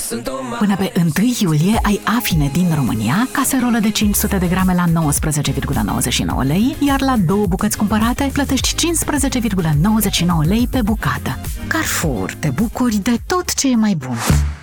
Până pe 1 iulie ai Afine din România, caserolă de 500 de grame la 19,99 lei, iar la 2 bucăți cumpărate plătești 15,99 lei pe bucată. Carrefour, te bucuri de tot ce e mai bun!